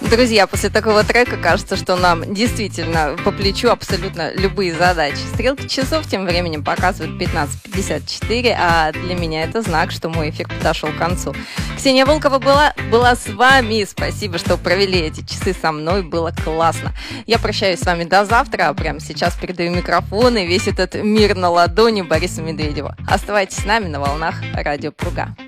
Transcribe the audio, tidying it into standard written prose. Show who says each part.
Speaker 1: Друзья, после такого трека кажется, что нам действительно по плечу абсолютно любые задачи. Стрелки часов тем временем показывают 15:54, а для меня это знак, что мой эфир подошел к концу. Ксения Волкова была с вами. Спасибо, что провели эти часы со мной. Было классно. Я прощаюсь с вами до завтра, а прямо сейчас передаю микрофон и весь этот мир на ладони Борису Медведеву. Оставайтесь с нами на волнах Радио Пруга.